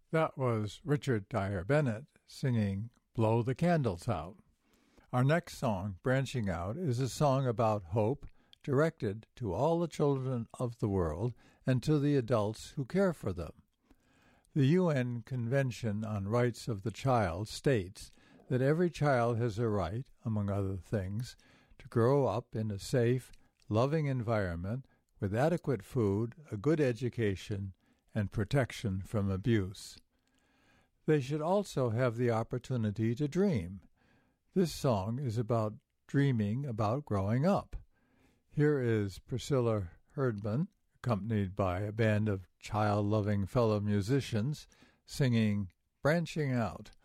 That was Richard Dyer Bennett singing Blow the Candles Out. Our next song, Branching Out, is a song about hope directed to all the children of the world and to the adults who care for them. The UN Convention on Rights of the Child states that every child has a right, among other things, to grow up in a safe, loving environment with adequate food, a good education, and protection from abuse. They should also have the opportunity to dream. This song is about dreaming about growing up. Here is Priscilla Herdman, accompanied by a band of child-loving fellow musicians, singing Branching Out.